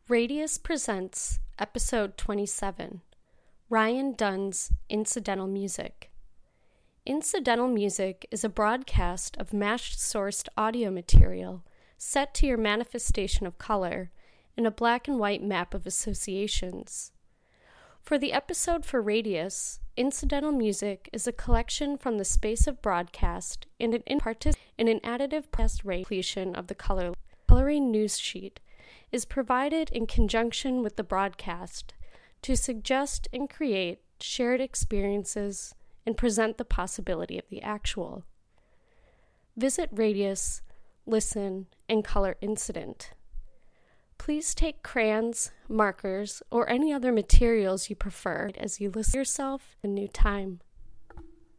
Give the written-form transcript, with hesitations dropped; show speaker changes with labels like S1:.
S1: Radius presents Episode 27, Ryan Dunn's Incidental Music. Incidental music is a broadcast of mashed-sourced audio material set to your manifestation of color in a black and white map of associations. For the episode for Radius, incidental music is a collection from the space of broadcast and an additive past completion of the coloring news sheet is provided in conjunction with the broadcast to suggest and create shared experiences and present the possibility of the actual. Visit Radius, listen, and color incident. Please take crayons, markers, or any other materials you prefer as you listen to yourself a new time.